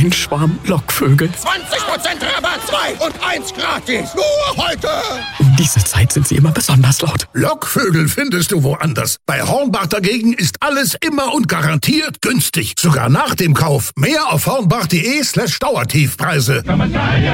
Ein Schwarm Lockvögel. 20% Rabatt, 2 und 1 gratis. Nur heute. Um diese Zeit sind sie immer besonders laut. Lockvögel findest du woanders. Bei Hornbach dagegen ist alles immer und garantiert günstig. Sogar nach dem Kauf. Mehr auf hornbach.de/Dauertiefpreise.